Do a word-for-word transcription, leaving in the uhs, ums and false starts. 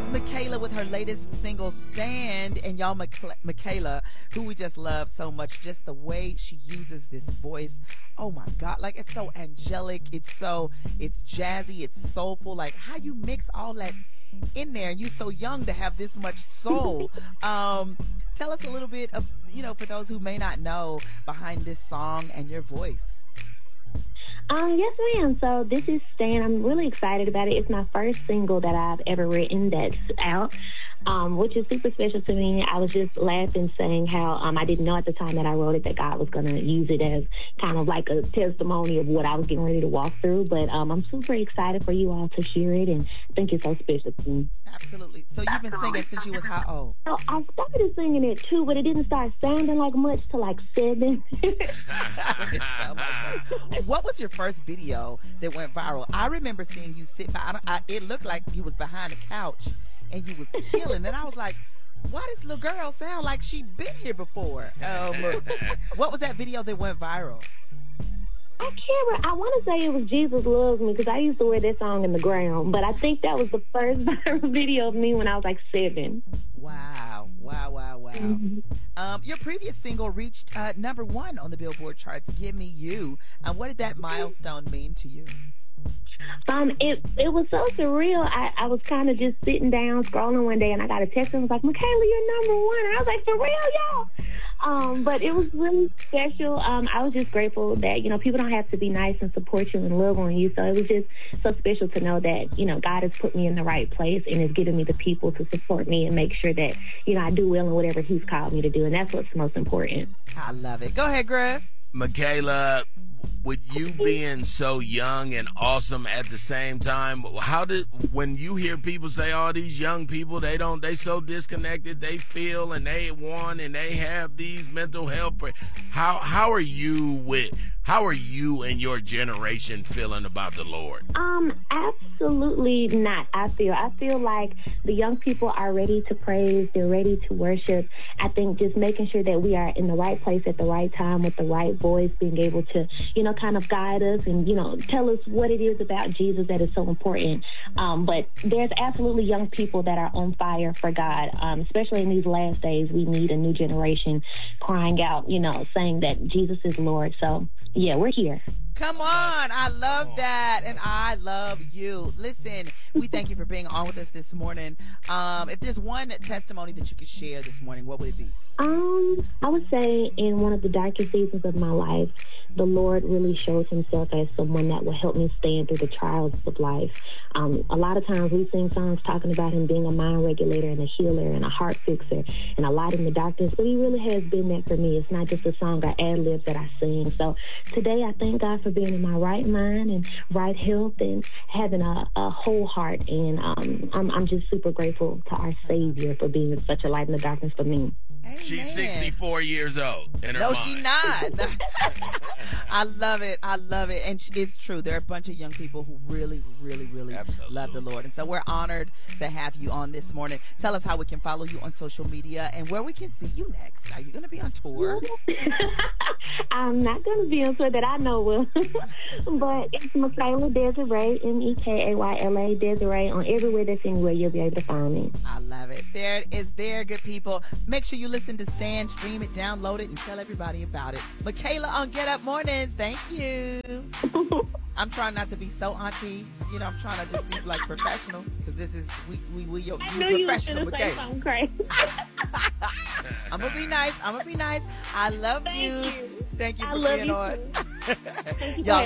It's Michaela with her latest single, Stand. And y'all, Michaela, who we just love so much, just the way she uses this voice. Oh my God, like it's so angelic. It's so, it's jazzy, it's soulful. Like how you mix all that in there, and you so young to have this much soul. Um, tell us a little bit of, you know, for those who may not know, behind this song and your voice. Um, yes, ma'am. So this is Stan. I'm really excited about it. It's my first single that I've ever written that's out, um, which is super special to me. I was just laughing, saying how um, I didn't know at the time that I wrote it that God was going to use it as kind of like a testimony of what I was getting ready to walk through. But um, I'm super excited for you all to hear it, and I think it's so special to me. Absolutely. So you've been singing since you was how old? So I started singing it too, but it didn't start sounding like much till like seven. What was your first video that went viral? I remember seeing you sit by, I don't, I, it looked like you was behind the couch and you was killing, and I was like, why does little girl sound like she been here before? Um, what was that video that went viral? I can't remember. I want to say it was Jesus Loves Me, because I used to wear that song in the ground, but I think that was the first viral video of me when I was like seven. Wow, wow, wow, wow. Mm-hmm. Um, your previous single reached uh, number one on the Billboard charts, Give Me You. And um, what did that milestone mean to you? Um, it it was so surreal. I, I was kind of just sitting down, scrolling one day, and I got a text and was like, Michaela, you're number one. And I was like, for real, y'all? Um, but it was really special. Um, I was just grateful that, you know, people don't have to be nice and support you and love on you. So it was just so special to know that, you know, God has put me in the right place and is giving me the people to support me and make sure that, you know, I do well in whatever He's called me to do. And that's what's most important. I love it. Go ahead, Griff. Michaela, with you being so young and awesome at the same time, how did, when you hear people say, all oh, these young people, they don't, they so disconnected, they feel and they want and they have these mental health, how, how are you with, how are you and your generation feeling about the Lord? Um, absolutely not. I feel, I feel like the young people are ready to praise. They're ready to worship. I think just making sure that we are in the right place at the right time with the right voice, being able to, you know, kind of guide us and, you know, tell us what it is about Jesus that is so important. Um, but there's absolutely young people that are on fire for God, um, especially in these last days. We need a new generation crying out, you know, saying that Jesus is Lord. So, yeah, we're here. Come on. I love that. And I love you. Listen, we thank you for being on with us this morning. Um, if there's one testimony that you could share this morning, what would it be? Um, I would say in one of the darkest seasons of my life, the Lord really shows Himself as someone that will help me stand through the trials of life. Um, a lot of times we sing songs talking about Him being a mind regulator and a healer and a heart fixer and a light in the darkness, but He really has been that for me. It's not just a song or ad-libs that I sing. So today I thank God for being in my right mind and right health and having a, a whole heart. And um, I'm, I'm just super grateful to our Savior for being such a light in the darkness for me. Amen. She's sixty-four years old in her no, mind. she's not. I love it. I love it. And it's true. There are a bunch of young people who really, really, really Absolutely. love the Lord. And so we're honored to have you on this morning. Tell us how we can follow you on social media and where we can see you next. Are you going to be on tour? I'm not going to be on tour that I know of. But it's Michaela Desiree, M E K A Y L A Desiree, on everywhere that's anywhere you'll be able to find me. I love it. There it is there, good people. Make sure you listen to Stan, stream it, download it, and tell everybody about it. Michaela on Get Up Mornings. Thank you. I'm trying not to be so auntie. You know, I'm trying to just be like professional because this is, we, we, we, you I knew you were going to say something crazy. I'm going to be nice. I'm going to be nice. I love Thank you. you. Thank you I for love being you on. Thank you Y'all